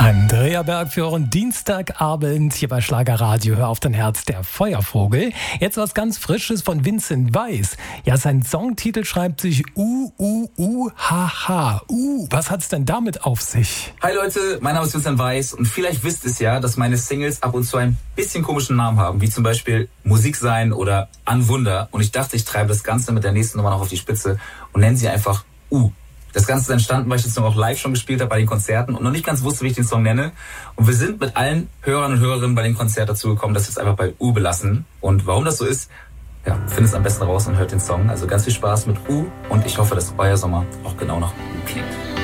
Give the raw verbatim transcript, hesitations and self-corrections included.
Andrea Berg für euren Dienstagabend hier bei Schlagerradio. Hör auf dein Herz, der Feuervogel. Jetzt was ganz Frisches von Vincent Weiss. Ja, sein Songtitel schreibt sich U, U, U, H, H. Uh, was hat's denn damit auf sich? Hi Leute, mein Name ist Vincent Weiss und vielleicht wisst ihr ja, dass meine Singles ab und zu ein bisschen komischen Namen haben, wie zum Beispiel Musik sein oder An Wunder. Und ich dachte, ich treibe das Ganze mit der nächsten Nummer noch auf die Spitze und nenne sie einfach U. Das Ganze ist entstanden, weil ich den Song auch live schon gespielt habe bei den Konzerten und noch nicht ganz wusste, wie ich den Song nenne. Und wir sind mit allen Hörern und Hörerinnen bei dem Konzert dazu gekommen, dass wir es einfach bei U belassen. Und warum das so ist, ja, findet es am besten raus und hört den Song. Also ganz viel Spaß mit U und ich hoffe, dass euer Sommer auch genau nach U klingt.